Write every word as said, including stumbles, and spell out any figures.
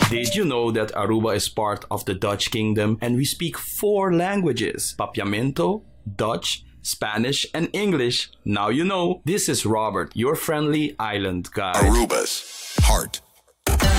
Did you know that Aruba is part of the Dutch kingdom and we speak four languages? Papiamento, Dutch, Spanish, and English. Now you know. This is Robert, your friendly island guide. Aruba's heart